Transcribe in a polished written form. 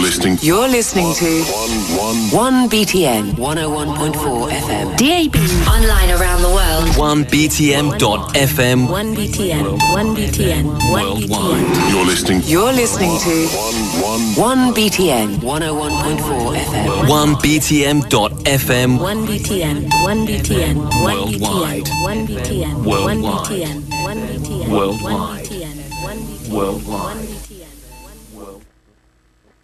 You're listening to 1BTN 101.4 FM. DAB. Online around the world. 1BTM.FM. 1BTN. 1BTN. 1BTN. You're listening to 1BTN 101.4 FM. 1BTM.FM. 1BTN. 1BTN. 1BTN. 1BTN. 1BTN. 1BTN. Worldwide. 1BTN. 1BTN. Worldwide. 1BTN.